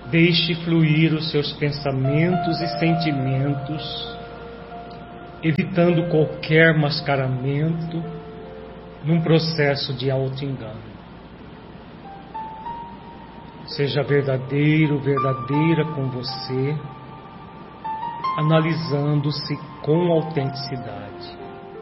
Deixe fluir os seus pensamentos e sentimentos, evitando qualquer mascaramento num processo de auto-engano. Seja verdadeiro, verdadeira com você, analisando-se com autenticidade.